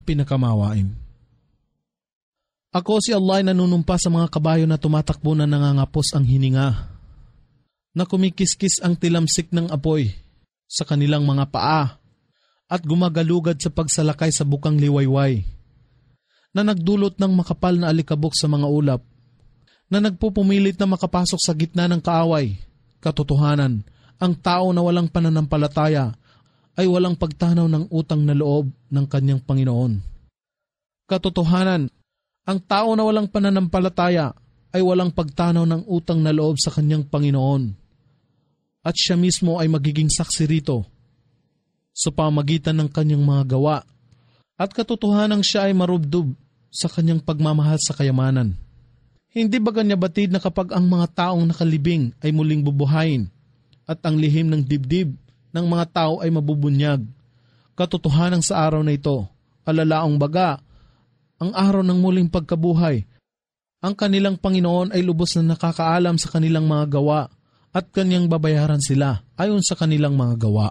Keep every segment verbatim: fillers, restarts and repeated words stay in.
Pinakamawain. Ako si Allah ay nanunumpa sa mga kabayo na tumatakbo na nangangapos ang hininga, na kumikiskis ang tilamsik ng apoy sa kanilang mga paa at gumagalugad sa pagsalakay sa bukang liwayway, na nagdulot ng makapal na alikabok sa mga ulap, na nagpupumilit na makapasok sa gitna ng kaaway. Katotohanan, ang tao na walang pananampalataya ay walang pagtanaw ng utang na loob ng kanyang Panginoon. Katotohanan, ang tao na walang pananampalataya ay walang pagtanaw ng utang na loob sa kanyang Panginoon. At siya mismo ay magiging saksi rito sa pamagitan ng kanyang mga gawa. At katotohanan siya ay marubdob sa kanyang pagmamahal sa kayamanan. Hindi ba kanya batid na kapag ang mga taong nakalibing ay muling bubuhayin at ang lihim ng dibdib ng mga tao ay mabubunyag? Katotohanan sa araw na ito, alalaong baga, ang araw ng muling pagkabuhay, ang kanilang Panginoon ay lubos na nakakaalam sa kanilang mga gawa at kanyang babayaran sila ayon sa kanilang mga gawa.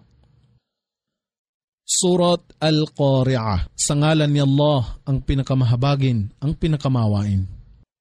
Surat Al-Qari'ah. Sa ngalan ni Allah, ang pinakamahabagin, ang pinakamawain.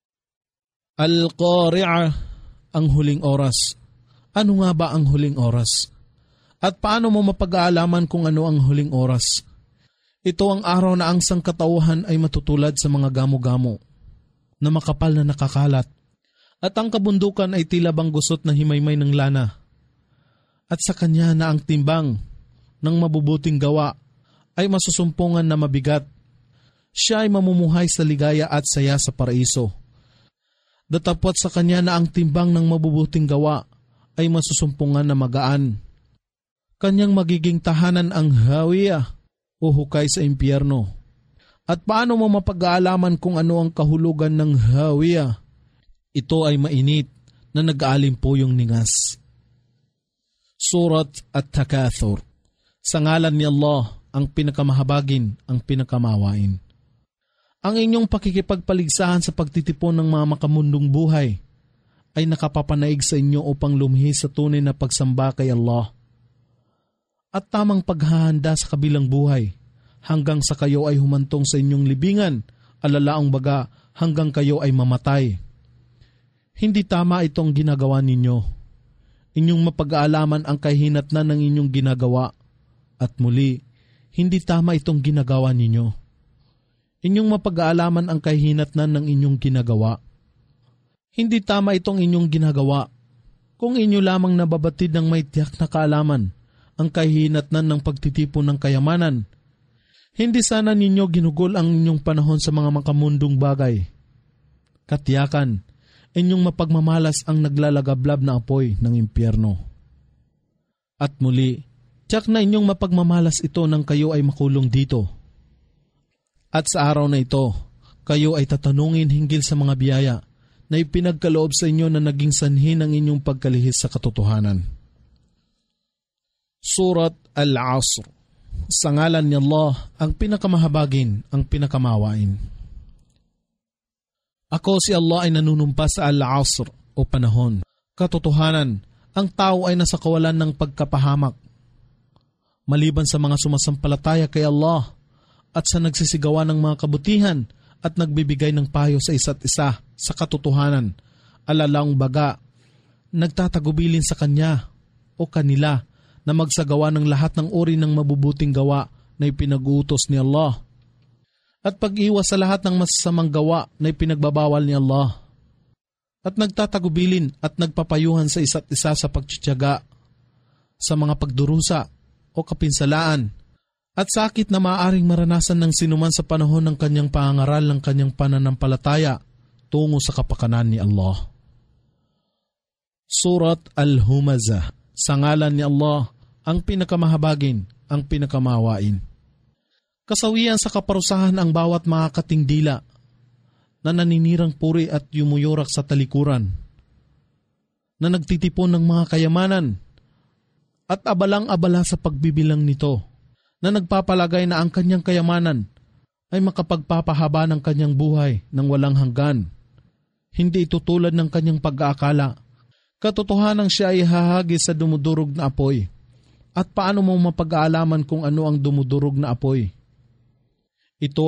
Al-Qari'ah, ang huling oras. Ano nga ba ang huling oras? At paano mo mapag-aalaman kung ano ang huling oras? Ito ang araw na ang sangkatauhan ay matutulad sa mga gamo-gamo na makapal na nakakalat, at ang kabundukan ay tila bang gusot na himaymay ng lana. At sa kanya na ang timbang ng mabubuting gawa ay masusumpungan na mabigat. Siya ay mamumuhay sa ligaya at saya sa paraiso. Datapwat sa kanya na ang timbang ng mabubuting gawa ay masusumpungan na magaan. Kanyang magiging tahanan ang hawiyah o hukay sa impyerno. At paano mo mapag-aalaman kung ano ang kahulugan ng hawiyah? Ito ay mainit na nag-aalimpo yung ningas. Surat At-Takathur. Sa ngalan ni Allah, ang pinakamahabagin, ang pinakamawain. Ang inyong pakikipagpaligsahan sa pagtitipon ng mga makamundong buhay ay nakapapanaig sa inyo upang lumhi sa tunay na pagsamba kay Allah. At tamang paghahanda sa kabilang buhay hanggang sa kayo ay humantong sa inyong libingan, alalaong baga hanggang kayo ay mamatay. Hindi tama itong ginagawa ninyo. Inyong mapag-aalaman ang kahinatnan ng inyong ginagawa. At muli, hindi tama itong ginagawa ninyo. Inyong mapag-aalaman ang kahinatnan ng inyong ginagawa. Hindi tama itong inyong ginagawa. Kung inyo lamang nababatid ng may tiyak na kaalaman ang kahinatnan ng pagtitipon ng kayamanan, hindi sana ninyo ginugol ang inyong panahon sa mga makamundong bagay. Katiyakan, inyong mapagmamalas ang naglalagablab na apoy ng impyerno. At muli, tiyak na inyong mapagmamalas ito nang kayo ay makulong dito. At sa araw na ito, kayo ay tatanungin hinggil sa mga biyaya na ipinagkaloob sa inyo na naging sanhi ng inyong pagkalihis sa katotohanan. Surat Al-Asr. Sa ngalan ni Allah, ang pinakamahabagin, ang pinakamawain. Ako si Allah ay nanunumpa sa Al-Asr o panahon. Katotohanan, ang tao ay nasa kawalan ng pagkapahamak. Maliban sa mga sumasampalataya kay Allah at sa nagsisigawa ng mga kabutihan at nagbibigay ng payo sa isa't isa sa katotohanan, alalaong baga, nagtatagubilin sa kanya o kanila na magsagawa ng lahat ng uri ng mabubuting gawa na ipinag-uutos ni Allah at pag-iwas sa lahat ng masasamang gawa na ipinagbabawal ni Allah at nagtatagubilin at nagpapayuhan sa isa't isa sa pagtitiyaga sa mga pagdurusa o kapinsalaan at sakit na maaaring maranasan ng sinuman sa panahon ng kanyang pangangaral ng kanyang pananampalataya tungo sa kapakanan ni Allah. Surat Al-Humazah. Sa ngalan ni Allah, ang pinakamahabagin, ang pinakamawain. Kasawian sa kaparusahan ang bawat makakating dila na naninirang puri at yumuyurak sa talikuran, na nagtitipon ng mga kayamanan at abalang-abala sa pagbibilang nito, na nagpapalagay na ang kanyang kayamanan ay makapagpapahaba ng kanyang buhay ng walang hanggan. Hindi ito tulad ng kanyang pag-aakala. Katotohanan siya ay hahagi sa dumudurog na apoy. At paano mo mapag-aalaman kung ano ang dumudurog na apoy? Ito